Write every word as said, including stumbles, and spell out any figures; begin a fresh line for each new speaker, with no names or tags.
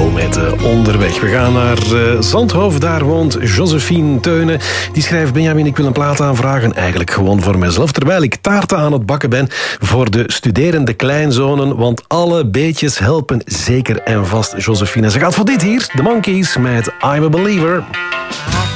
Pauw met uh, Onderweg. We gaan naar uh, Zandhoofd. Daar woont Josephine Teunen. Die schrijft: Benjamin, ik wil een plaat aanvragen. Eigenlijk gewoon voor mezelf. Terwijl ik taarten aan het bakken ben voor de studerende kleinzonen. Want alle beetjes helpen zeker en vast, Josephine. Ze gaat voor dit hier. The Monkees met I'm a Believer.